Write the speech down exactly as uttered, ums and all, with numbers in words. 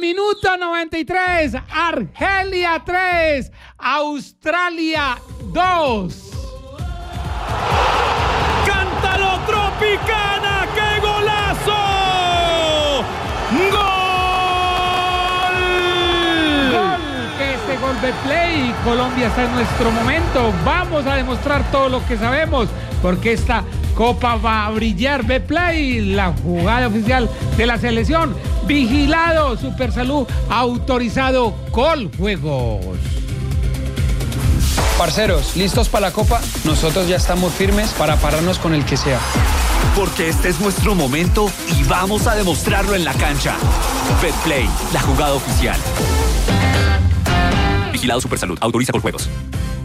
minuto noventa y tres, Argelia tres, Australia dos. ¡Cántalo, Tropicana! ¡Qué golazo! ¡Gol! Gol, que este gol de play. Colombia está en nuestro momento. Vamos a demostrar todo lo que sabemos, porque esta Copa va a brillar. Betplay, la jugada oficial de la selección. Vigilado, Supersalud, autorizado, Coljuegos. Parceros, ¿listos para la Copa? Nosotros ya estamos firmes para pararnos con el que sea. Porque este es nuestro momento y vamos a demostrarlo en la cancha. Betplay, la jugada oficial. Vigilado Supersalud, autoriza Coljuegos.